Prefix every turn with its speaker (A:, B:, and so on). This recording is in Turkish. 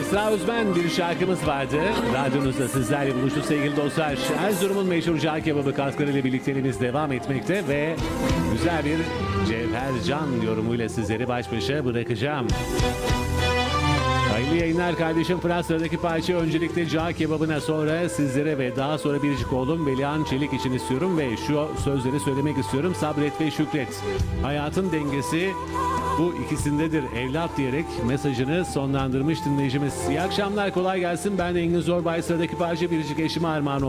A: Esra Özmen bir şarkımız vardı. Radyonuzda sizlerle buluştu sevgili dostlar. Erzurum'un meşhur cağ kebabı katkılarıyla birlikteliğimiz devam etmekte ve güzel bir Cevher Can yorumuyla sizleri baş başa bırakacağım. Hayırlı yayınlar kardeşim. Fırat, sıradaki parça öncelikle cağ kebabına, sonra sizlere ve daha sonra biricik oğlum Velihan Çelik için istiyorum ve şu sözleri söylemek istiyorum. Sabret ve şükret. Hayatın dengesi bu ikisindedir evlat diyerek mesajını sonlandırmış dinleyicimiz. İyi akşamlar, kolay gelsin. Ben Engin Zorbay. Sıradaki parça biricik eşime armağan